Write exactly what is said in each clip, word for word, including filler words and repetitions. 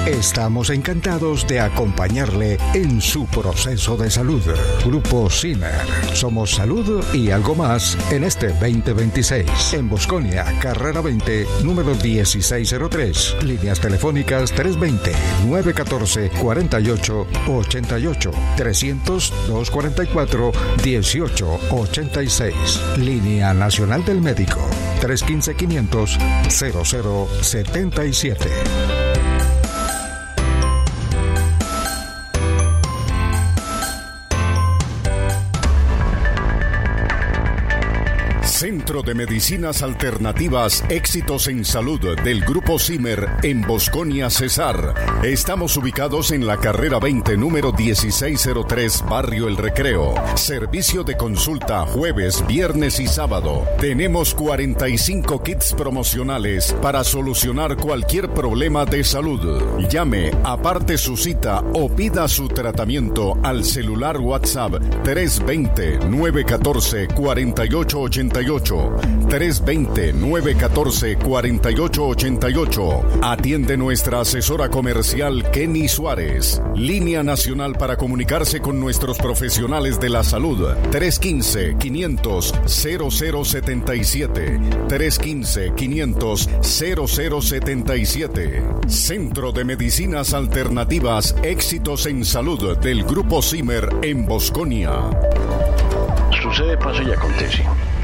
Estamos encantados de acompañarle en su proceso de salud. Grupo Zimmer. Somos salud y algo más en este veinte veintiséis. En Bosconia, carrera veinte, número dieciséis cero tres. Líneas telefónicas tres dos cero, nueve uno cuatro, cuatro ocho ocho ocho, trescientos, doscientos cuarenta y cuatro, dieciocho ochenta y seis. Línea Nacional del Médico tres uno cinco, quinientos, cero cero setenta y siete. Centro de Medicinas Alternativas Éxitos en Salud del Grupo Zimmer en Bosconia, Cesar. Estamos ubicados en la carrera veinte, número dieciséis cero tres, Barrio El Recreo. Servicio de consulta jueves, viernes y sábado. Tenemos cuarenta y cinco kits promocionales para solucionar cualquier problema de salud. Llame, aparte su cita o pida su tratamiento al celular WhatsApp tres dos cero, nueve uno cuatro, cuatro ocho ocho ocho. tres dos cero, nueve uno cuatro, cuatro ocho ocho ocho. Atiende nuestra asesora comercial Kenny Suárez. Línea nacional para comunicarse con nuestros profesionales de la salud. tres uno cinco, quinientos, cero cero setenta y siete. tres uno cinco, quinientos, cero cero setenta y siete. Centro de Medicinas Alternativas Éxitos en Salud del Grupo Zimmer en Bosconia. Sucede, pasa y acontece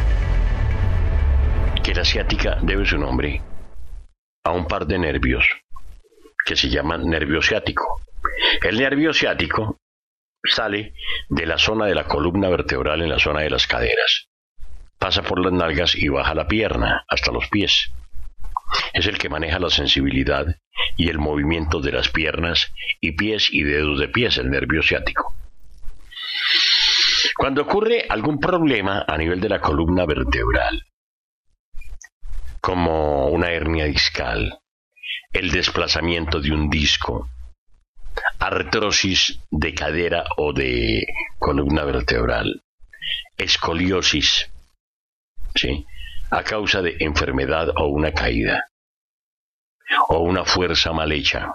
que la ciática debe su nombre a un par de nervios que se llaman nervio ciático. El nervio ciático sale de la zona de la columna vertebral en la zona de las caderas, pasa por las nalgas y baja la pierna hasta los pies. Es el que maneja la sensibilidad y el movimiento de las piernas y pies y dedos de pies, el nervio ciático. Cuando ocurre algún problema a nivel de la columna vertebral, como una hernia discal, el desplazamiento de un disco, artrosis de cadera o de columna vertebral, escoliosis, ¿sí?, a causa de enfermedad o una caída, o una fuerza mal hecha,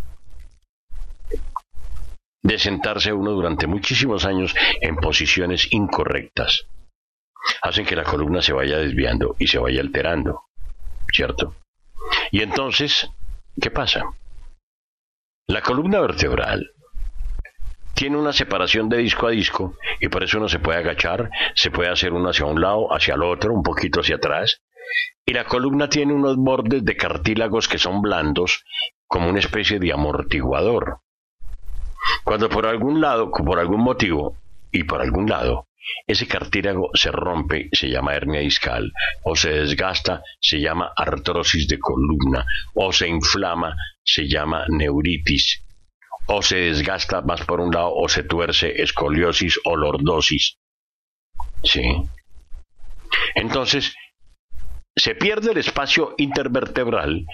de sentarse uno durante muchísimos años en posiciones incorrectas, hacen que la columna se vaya desviando y se vaya alterando, ¿cierto? Y entonces, ¿qué pasa? La columna vertebral tiene una separación de disco a disco y por eso uno se puede agachar, se puede hacer uno hacia un lado, hacia el otro, un poquito hacia atrás. Y la columna tiene unos bordes de cartílagos que son blandos, como una especie de amortiguador. Cuando por algún lado, por algún motivo y por algún lado, ese cartílago se rompe, se llama hernia discal, o se desgasta, se llama artrosis de columna, o se inflama, se llama neuritis, o se desgasta más por un lado, o se tuerce, escoliosis o lordosis. ¿Sí? Entonces, se pierde el espacio intervertebral